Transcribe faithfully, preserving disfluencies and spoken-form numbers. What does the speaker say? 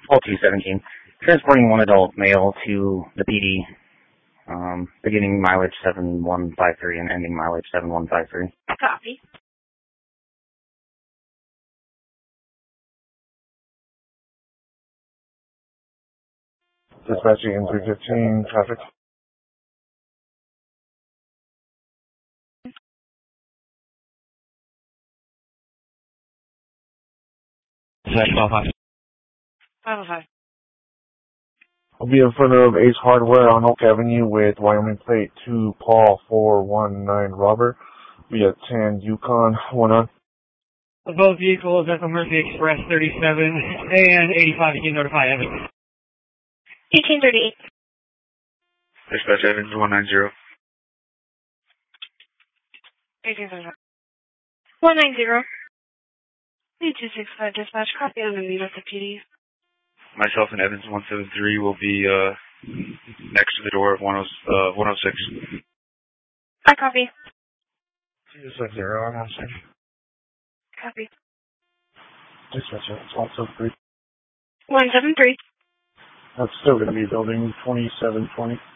twelve two seventeen. Transporting one adult male to the P D, um, beginning mileage seven one five three and ending mileage seven one five three. Copy. Dispatching in three fifteen, traffic. Dispatch five five. five oh five. I'll be in front of Ace Hardware on Oak Avenue with Wyoming plate two Paul four one nine Robert. Be at ten Yukon, one on. Both vehicles at the Murphy Express thirty-seven and eighty-five, you can notify Evans. eighteen thirty-eight. Dispatch Evans one nine zero. eighteen thirty-five. one nine zero. two six five dispatch, copy on the meet at the P D. Myself and Evans one seven three will be uh, next to the door of one oh six. I copy. two six zero, I'm answering. Copy. Dispatch Evans one seven three. one seven three. That's still going to be building twenty-seven twenty.